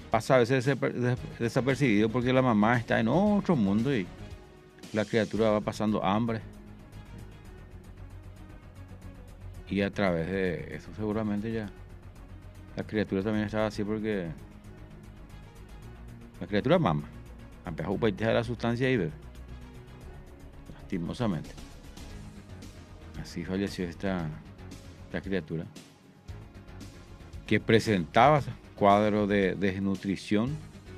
pasa a veces desapercibido porque la mamá está en otro mundo y la criatura va pasando hambre. Y a través de eso seguramente ya la criatura también estaba así porque la criatura mama. Empezó a peitear la sustancia y bebe. Lastimosamente. Así falleció esta criatura. Que presentaba cuadro de desnutrición.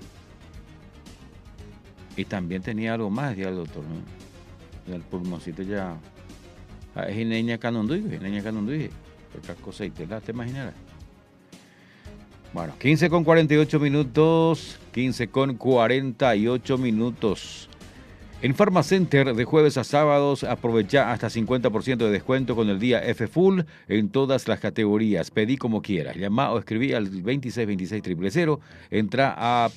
Y también tenía algo más, decía el doctor, ¿no? El pulmoncito ya. Es niña canonduigue. Otra cosa y te imaginarás. Bueno, 15 con 48 minutos. 15 con 48 minutos. En Pharmacenter, de jueves a sábados, aprovecha hasta 50% de descuento con el día F Full en todas las categorías. Pedí como quieras. Llama o escribí al 2626-000. Entra a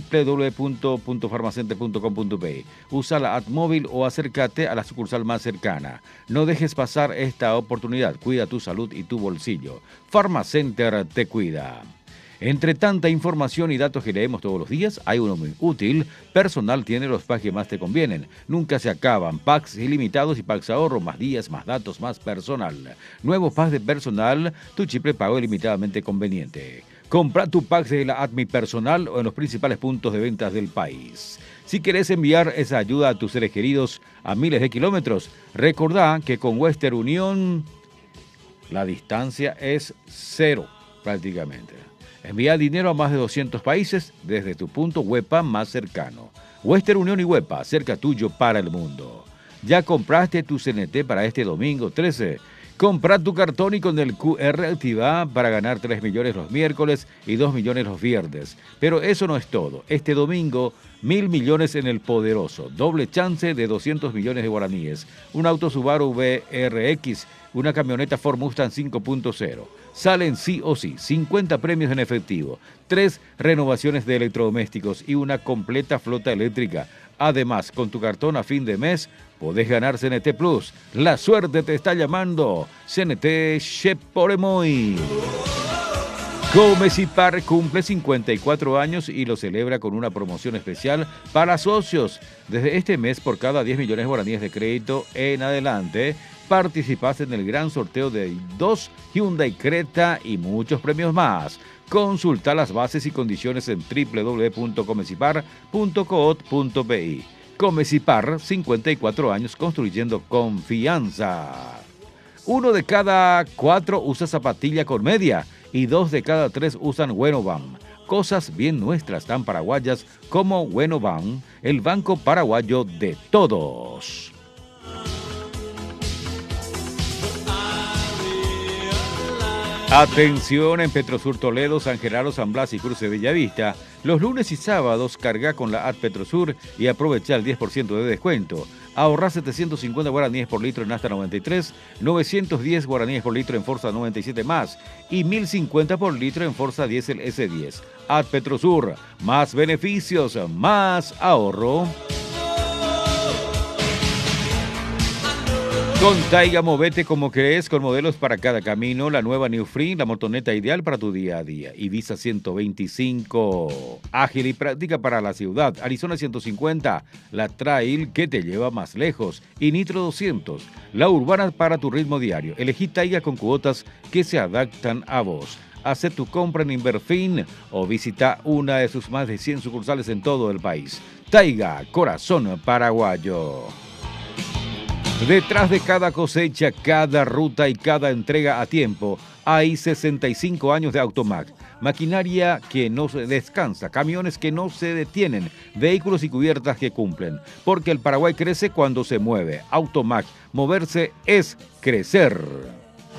www.farmacenter.com.pe. Usa la app móvil o acércate a la sucursal más cercana. No dejes pasar esta oportunidad. Cuida tu salud y tu bolsillo. Pharmacenter te cuida. Entre tanta información y datos que leemos todos los días, hay uno muy útil. Personal tiene los packs que más te convienen. Nunca se acaban. Packs ilimitados y packs ahorro. Más días, más datos, más personal. Nuevos packs de personal. Tu chip prepago ilimitadamente conveniente. Compra tu pack de la ADMI Personal o en los principales puntos de ventas del país. Si querés enviar esa ayuda a tus seres queridos a miles de kilómetros, recordá que con Western Union la distancia es cero prácticamente. Envía dinero a más de 200 países desde tu punto WEPA más cercano. Western Union y WEPA, cerca tuyo para el mundo. ¿Ya compraste tu CNT para este domingo 13? Compra tu cartón y con el QR activa para ganar 3 millones los miércoles y 2 millones los viernes. Pero eso no es todo. Este domingo, 1.000 millones en el poderoso. Doble chance de 200 millones de guaraníes. Un auto Subaru VRX, una camioneta Ford Mustang 5.0. Salen sí o sí, 50 premios en efectivo, 3 renovaciones de electrodomésticos y una completa flota eléctrica. Además, con tu cartón a fin de mes, podés ganar CNT Plus. La suerte te está llamando. CNT Sheporemoy. Comecipar cumple 54 años y lo celebra con una promoción especial para socios. Desde este mes, por cada 10 millones de guaraníes de crédito en adelante, participaste en el gran sorteo de 2 Hyundai Creta y muchos premios más. Consulta las bases y condiciones en www.comecipar.coot.pi. Comecipar, 54 años construyendo confianza. 1 de cada 4 usa zapatilla con media y 2 de cada 3 usan Wenobank. Cosas bien nuestras, tan paraguayas como Wenobank, el banco paraguayo de todos. Atención en Petrosur Toledo, San Gerardo, San Blas y Cruce Bellavista. Los lunes y sábados carga con la app Petrosur y aprovecha el 10% de descuento. Ahorra 750 guaraníes por litro en Asta 93, 910 guaraníes por litro en Forza 97 más y 1050 por litro en Forza Diesel S10. App Petrosur, más beneficios, más ahorro. Con Taiga, movete como crees, con modelos para cada camino. La nueva New Free, la motoneta ideal para tu día a día. Ibiza 125, ágil y práctica para la ciudad. Arizona 150, la trail que te lleva más lejos. Y Nitro 200, la urbana para tu ritmo diario. Elegí Taiga con cuotas que se adaptan a vos. Haz tu compra en Inverfin o visita una de sus más de 100 sucursales en todo el país. Taiga, corazón paraguayo. Detrás de cada cosecha, cada ruta y cada entrega a tiempo, hay 65 años de Automac. Maquinaria que no se descansa, camiones que no se detienen, vehículos y cubiertas que cumplen. Porque el Paraguay crece cuando se mueve. Automac, moverse es crecer.